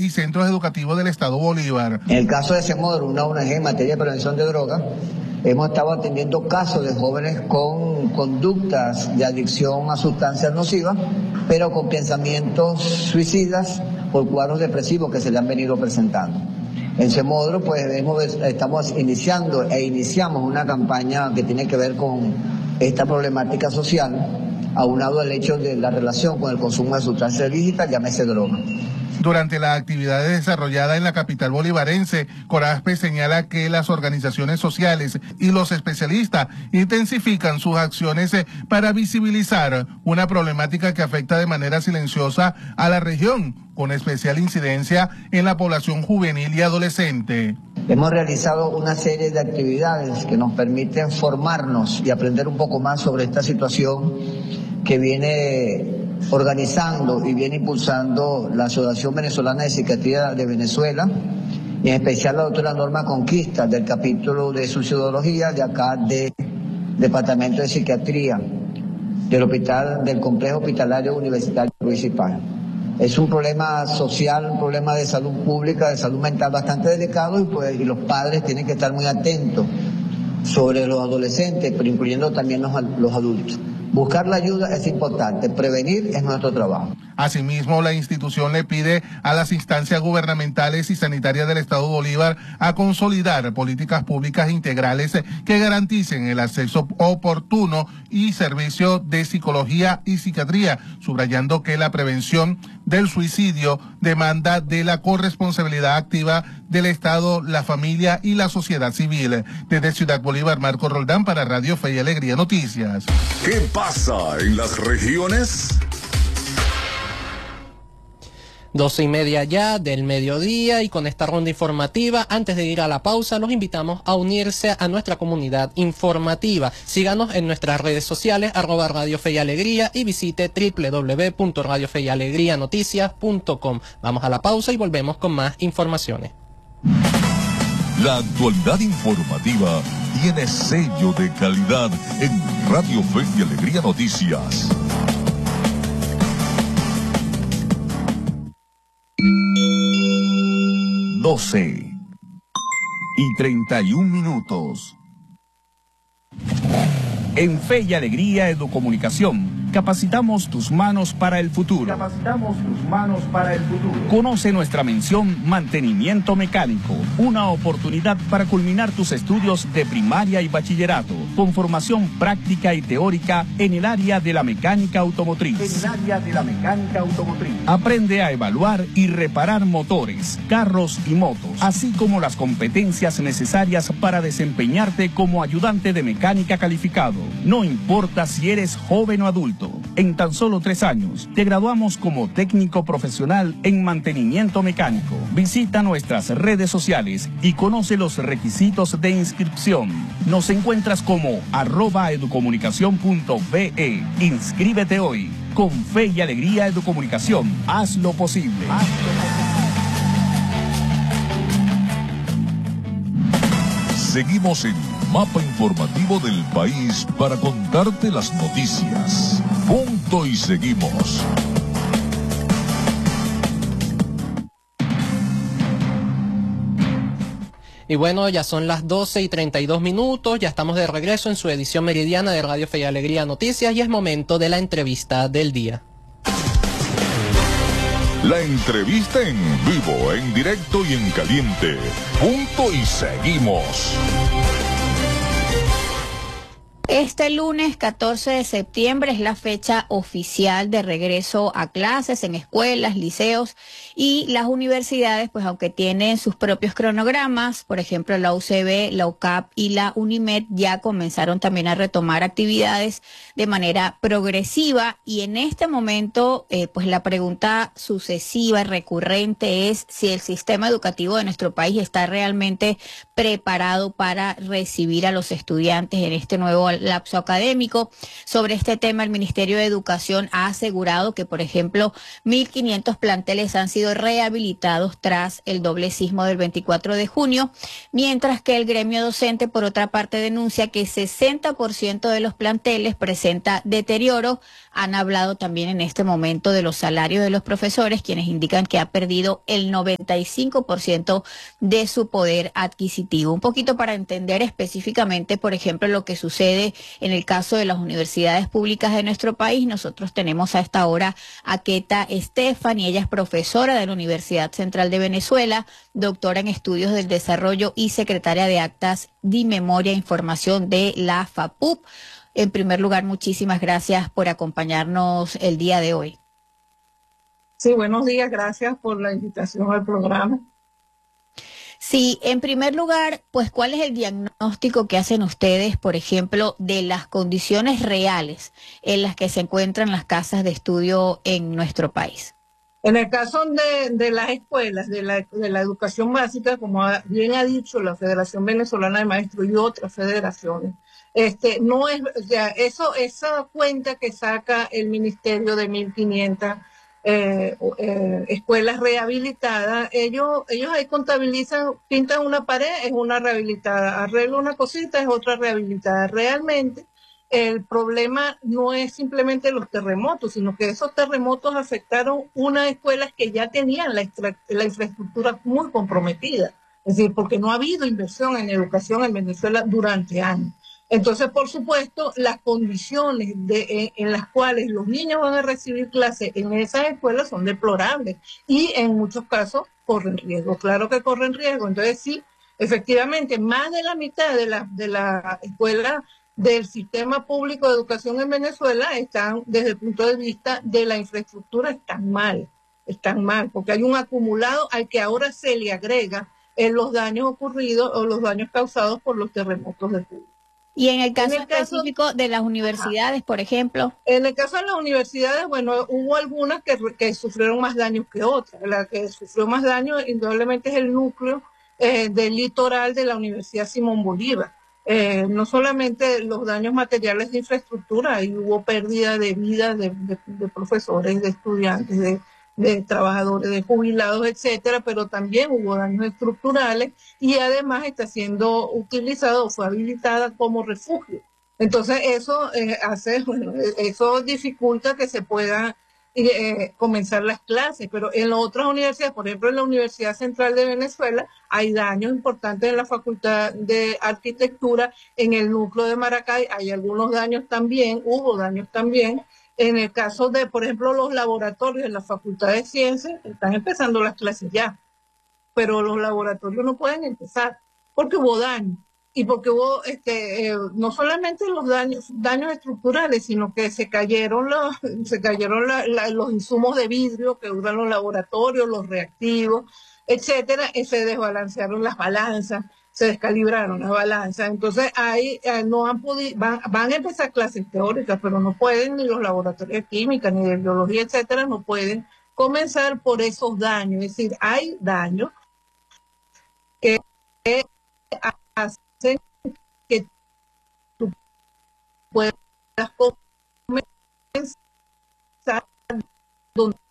y centros educativos del Estado Bolívar. En el caso de Semodro, una ONG en materia de prevención de drogas, hemos estado atendiendo casos de jóvenes con conductas de adicción a sustancias nocivas, pero con pensamientos suicidas por cuadros depresivos que se le han venido presentando. En Semodro, pues estamos iniciamos una campaña que tiene que ver con esta problemática social, aunado al hecho de la relación con el consumo de sustancias ilícitas, llámese droga. Durante las actividades desarrolladas en la capital bolivarense, Coraspe señala que las organizaciones sociales y los especialistas intensifican sus acciones para visibilizar una problemática que afecta de manera silenciosa a la región, con especial incidencia en la población juvenil y adolescente. Hemos realizado una serie de actividades que nos permiten formarnos y aprender un poco más sobre esta situación que viene organizando y viene impulsando la Asociación Venezolana de Psiquiatría de Venezuela, y en especial la doctora Norma Conquista, del capítulo de suicidología de acá del Departamento de Psiquiatría del Complejo Hospitalario Universitario Ruiz y Paz. Es un problema social, un problema de salud pública, de salud mental bastante delicado, y los padres tienen que estar muy atentos sobre los adolescentes, pero incluyendo también los adultos. Buscar la ayuda es importante, prevenir es nuestro trabajo. Asimismo, la institución le pide a las instancias gubernamentales y sanitarias del Estado Bolívar a consolidar políticas públicas integrales que garanticen el acceso oportuno y servicio de psicología y psiquiatría, subrayando que la prevención del suicidio demanda de la corresponsabilidad activa del Estado, la familia y la sociedad civil. Desde Ciudad Bolívar, Marco Roldán para Radio Fe y Alegría Noticias. ¿Qué pasa en las regiones? 12:30 ya del mediodía, y con esta ronda informativa, antes de ir a la pausa, los invitamos a unirse a nuestra comunidad informativa. Síganos en nuestras redes sociales, @Radio Fe y Alegría, y visite www.radiofeyalegrianoticias.com. Vamos a la pausa y volvemos con más informaciones. La actualidad informativa tiene sello de calidad en Radio Fe y Alegría Noticias. 12:31. En Fe y Alegría Educomunicación, capacitamos tus manos para el futuro. Conoce nuestra mención Mantenimiento Mecánico, una oportunidad para culminar tus estudios de primaria y bachillerato, con formación práctica y teórica en el área de la mecánica automotriz. Aprende a evaluar y reparar motores, carros y motos, así como las competencias necesarias para desempeñarte como ayudante de mecánica calificado. No importa si eres joven o adulto, en tan solo 3 años te graduamos como técnico profesional en mantenimiento mecánico. Visita nuestras redes sociales y conoce los requisitos de inscripción. Nos encuentras como @educomunicacion.be. Inscríbete hoy. Con Fe y Alegría Educomunicación, haz lo posible. Seguimos en Mapa Informativo del País para contarte las noticias. Punto y seguimos. Y bueno, ya son las 12:32, ya estamos de regreso en su edición meridiana de Radio Fe y Alegría Noticias, y es momento de la entrevista del día. La entrevista en vivo, en directo y en caliente. Punto y seguimos. Este lunes 14 de septiembre es la fecha oficial de regreso a clases en escuelas, liceos y las universidades, pues aunque tienen sus propios cronogramas, por ejemplo la UCB, la UCAP y la UNIMED ya comenzaron también a retomar actividades de manera progresiva, y en este momento pues la pregunta sucesiva y recurrente es si el sistema educativo de nuestro país está realmente preparado para recibir a los estudiantes en este nuevo lapso académico. Sobre este tema, el Ministerio de Educación ha asegurado que, por ejemplo, 1.500 planteles han sido rehabilitados tras el doble sismo del 24 de junio, mientras que el gremio docente, por otra parte, denuncia que 60% de los planteles presenta deterioro. Han hablado también en este momento de los salarios de los profesores, quienes indican que ha perdido el 95% de su poder adquisitivo. Un poquito para entender específicamente, por ejemplo, lo que sucede en el caso de las universidades públicas de nuestro país. Nosotros tenemos a esta hora a Keta Estefan, y ella es profesora de la Universidad Central de Venezuela, doctora en estudios del desarrollo y secretaria de actas de memoria e información de la FAPUP. En primer lugar, muchísimas gracias por acompañarnos el día de hoy. Sí, buenos días, gracias por la invitación al programa. Sí, en primer lugar, pues, ¿cuál es el diagnóstico que hacen ustedes, por ejemplo, de las condiciones reales en las que se encuentran las casas de estudio en nuestro país? En el caso de las escuelas, de la educación básica, como bien ha dicho la Federación Venezolana de Maestros y otras federaciones, no es, o sea, esa cuenta que saca el ministerio de 1.500 escuelas rehabilitadas, ellos ahí contabilizan, pintan una pared, es una rehabilitada, arreglan una cosita, es otra rehabilitada. Realmente el problema no es simplemente los terremotos, sino que esos terremotos afectaron unas escuelas que ya tenían la infraestructura muy comprometida. Es decir, porque no ha habido inversión en educación en Venezuela durante años. Entonces, por supuesto, las condiciones en las cuales los niños van a recibir clases en esas escuelas son deplorables y en muchos casos corren riesgo. Claro que corren riesgo. Entonces, sí, efectivamente, más de la mitad de la escuela del sistema público de educación en Venezuela están, desde el punto de vista de la infraestructura, están mal, porque hay un acumulado al que ahora se le agrega los daños ocurridos o los daños causados por los terremotos de Cuba. Y en el caso específico de las universidades, por ejemplo. En el caso de las universidades, bueno, hubo algunas que sufrieron más daños que otras. La que sufrió más daños, indudablemente, es el núcleo del litoral de la Universidad Simón Bolívar. No solamente los daños materiales de infraestructura, ahí hubo pérdida de vidas de profesores, de estudiantes, de trabajadores, de jubilados, etcétera, pero también hubo daños estructurales y además está siendo utilizado, fue habilitada como refugio. Entonces eso eso dificulta que se puedan comenzar las clases, pero en las otras universidades, por ejemplo en la Universidad Central de Venezuela, hay daños importantes en la Facultad de Arquitectura, en el núcleo de Maracay hay algunos daños también, hubo daños también. En el caso de, por ejemplo, los laboratorios en la Facultad de Ciencias, están empezando las clases ya, pero los laboratorios no pueden empezar porque hubo daño. Y porque hubo no solamente los daños estructurales, sino que se cayeron los insumos de vidrio que usan los laboratorios, los reactivos, etcétera, y se desbalancearon las balanzas, se descalibraron las balanzas. Entonces ahí no han podido, van a empezar clases teóricas, pero no pueden, ni los laboratorios de química, ni de biología, etcétera, no pueden comenzar por esos daños. Es decir, hay daños que hacen que tú puedas comenzar donde